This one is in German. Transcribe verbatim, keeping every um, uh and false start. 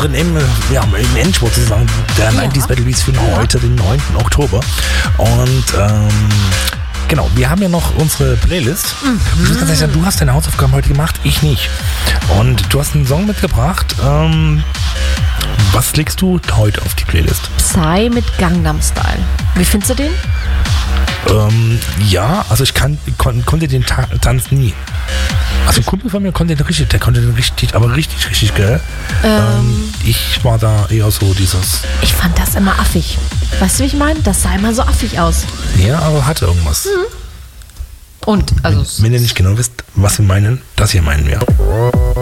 mittendrin im, ja, im Endspurt sozusagen der Ja. neunziger Battle Beats für heute, den neunten Oktober. Und ähm, genau, wir haben ja noch unsere Playlist. Mhm. Ich muss ganz ehrlich sagen, du hast deine Hausaufgaben heute gemacht, ich nicht. Und du hast einen Song mitgebracht. Ähm, was legst du heute auf die Playlist? Psy mit Gangnam Style. Wie findest du den? Ähm, ja, also ich kann, kon, konnte den Ta- Tanz nie. Also ein Kumpel von mir konnte den richtig, der konnte den richtig, aber richtig, richtig geil. Ähm, ich war da eher so dieses, Ich fand das immer affig. Weißt du, wie ich meine? Das sah immer so affig aus. ja, aber hatte irgendwas. Und, also... Wenn ihr nicht genau wisst, was wir meinen, das hier meinen wir.